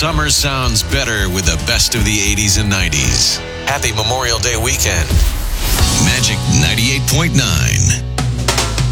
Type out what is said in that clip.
Summer sounds better with the best of the 80s and 90s. Happy Memorial Day weekend. Magic 98.9.